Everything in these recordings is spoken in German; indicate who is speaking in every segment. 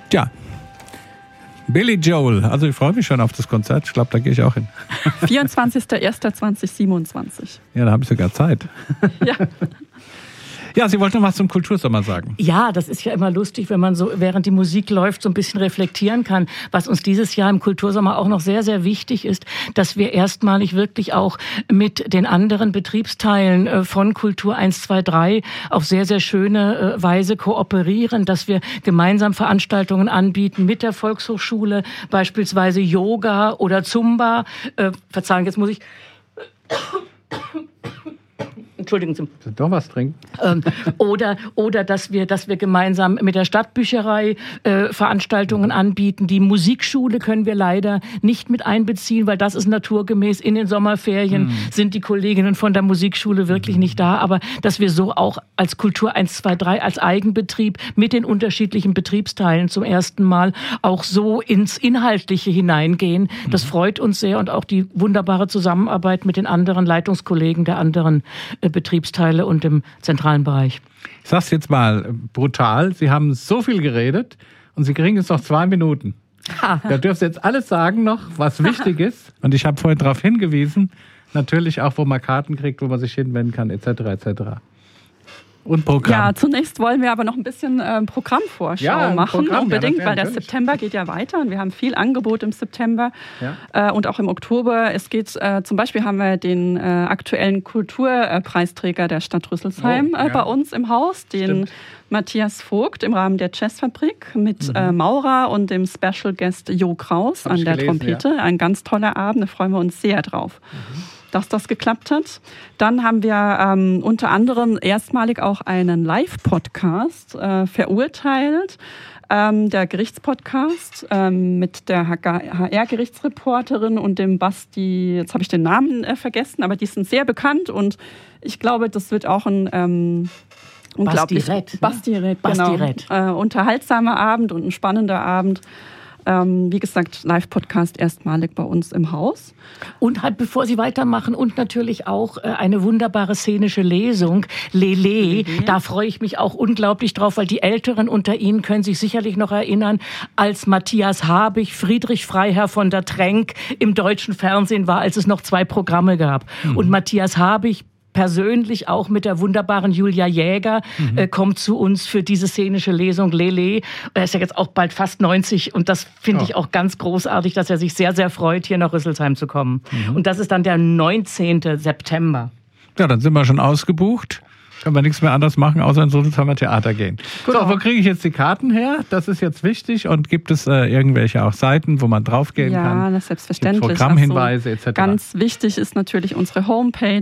Speaker 1: Tja, Billy Joel. Also ich freue mich schon auf das Konzert. Ich glaube, da gehe ich auch hin.
Speaker 2: 24.01.2027.
Speaker 1: Ja, da habe ich sogar Zeit.
Speaker 2: Ja.
Speaker 1: Ja, Sie wollten noch was zum Kultursommer sagen.
Speaker 3: Ja, das ist ja immer lustig, wenn man so, während die Musik läuft, so ein bisschen reflektieren kann. Was uns dieses Jahr im Kultursommer auch noch sehr, sehr wichtig ist, dass wir erstmalig wirklich auch mit den anderen Betriebsteilen von Kultur 1, 2, 3 auf sehr, sehr schöne Weise kooperieren, dass wir gemeinsam Veranstaltungen anbieten mit der Volkshochschule, beispielsweise Yoga oder Zumba. Verzeihung, jetzt muss ich... Entschuldigen Sie.
Speaker 1: Doch was trinken.
Speaker 3: Oder dass wir gemeinsam mit der Stadtbücherei Veranstaltungen anbieten. Die Musikschule können wir leider nicht mit einbeziehen, weil das ist naturgemäß. In den Sommerferien sind die Kolleginnen von der Musikschule wirklich nicht da. Aber dass wir so auch als Kultur 1, 2, 3, als Eigenbetrieb mit den unterschiedlichen Betriebsteilen zum ersten Mal auch so ins Inhaltliche hineingehen, das freut uns sehr. Und auch die wunderbare Zusammenarbeit mit den anderen Leitungskollegen der anderen Betriebsteile und im zentralen Bereich.
Speaker 1: Ich sag's jetzt mal brutal, Sie haben so viel geredet und Sie kriegen jetzt noch 2 Minuten. Da dürfen Sie jetzt alles sagen noch, was wichtig ist. Und ich habe vorhin darauf hingewiesen, natürlich auch, wo man Karten kriegt, wo man sich hinwenden kann, etc. etc. Und Programm.
Speaker 2: Ja, zunächst wollen wir aber noch ein bisschen Programmvorschau machen.
Speaker 1: Programm,
Speaker 2: unbedingt,
Speaker 1: ja,
Speaker 2: weil der
Speaker 1: natürlich.
Speaker 2: September geht ja weiter und wir haben viel Angebot im September und auch im Oktober. Es geht zum Beispiel haben wir den aktuellen Kulturpreisträger der Stadt Rüsselsheim bei uns im Haus, den Matthias Vogt im Rahmen der Jazzfabrik mit Maura und dem Special Guest Jo Kraus an der Trompete. Ja. Ein ganz toller Abend, da freuen wir uns sehr drauf. Dass das geklappt hat. Dann haben wir unter anderem erstmalig auch einen Live-Podcast verurteilt. Der Gerichtspodcast mit der HR-Gerichtsreporterin und dem Basti, jetzt habe ich den Namen vergessen, aber die sind sehr bekannt und ich glaube, das wird auch ein unglaublich... Basti Rett, genau. Unterhaltsamer Abend und ein spannender Abend. Wie gesagt, Live-Podcast erstmalig bei uns im Haus.
Speaker 3: Und halt, bevor Sie weitermachen, und natürlich auch eine wunderbare szenische Lesung, Lele. Da freue ich mich auch unglaublich drauf, weil die Älteren unter Ihnen können sich sicherlich noch erinnern, als Matthias Habich, Friedrich Freiherr von der Trenck im deutschen Fernsehen war, als es noch 2 Programme gab. Und Matthias Habich persönlich auch mit der wunderbaren Julia Jäger kommt zu uns für diese szenische Lesung Lele. Er ist ja jetzt auch bald fast 90 und das finde ich auch ganz großartig, dass er sich sehr, sehr freut, hier nach Rüsselsheim zu kommen. Und das ist dann der 19. September.
Speaker 1: Ja, dann sind wir schon ausgebucht. Können wir nichts mehr anderes machen, außer ins Rüsselsheimer Theater gehen. Genau. So, wo kriege ich jetzt die Karten her? Das ist jetzt wichtig. Und gibt es irgendwelche auch Seiten, wo man draufgehen kann?
Speaker 2: Ja, das ist selbstverständlich.
Speaker 1: Gibt Programmhinweise etc.
Speaker 2: Ganz wichtig ist natürlich unsere Homepage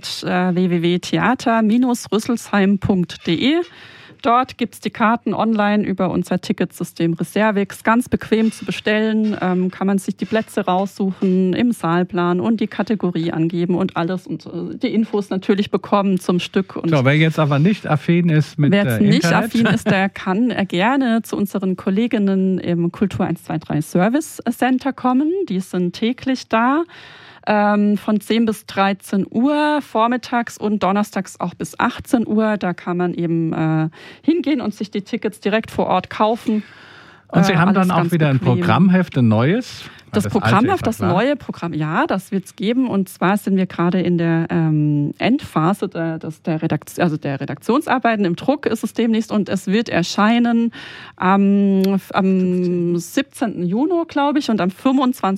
Speaker 2: www.theater-rüsselsheim.de. Dort gibt es die Karten online über unser Ticketsystem Reservix. Ganz bequem zu bestellen, kann man sich die Plätze raussuchen, im Saalplan und die Kategorie angeben und alles und die Infos natürlich bekommen zum Stück. Und
Speaker 1: so, wer jetzt aber nicht affin ist mit
Speaker 2: Internet. Wer jetzt nicht affin ist, der kann gerne zu unseren Kolleginnen im Kultur 123 Service Center kommen. Die sind täglich da. Von 10 bis 13 Uhr vormittags und donnerstags auch bis 18 Uhr. Da kann man eben hingehen und sich die Tickets direkt vor Ort kaufen.
Speaker 1: Und Sie haben dann auch wieder ein Programmheft, ein neues?
Speaker 2: Das Programmheft, das neue Programm, ja, das wird es geben. Und zwar sind wir gerade in der Endphase der Redaktionsarbeiten. Im Druck ist es demnächst und es wird erscheinen am 17. Juni, glaube ich, und am 25.